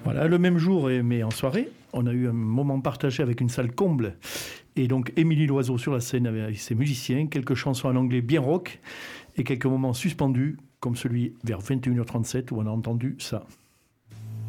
Voilà, le même jour, mais en soirée, on a eu un moment partagé avec une salle comble. Et donc, Émilie Loiseau sur la scène avec ses musiciens, quelques chansons en anglais bien rock et quelques moments suspendus, comme celui vers 21h37 où on a entendu ça.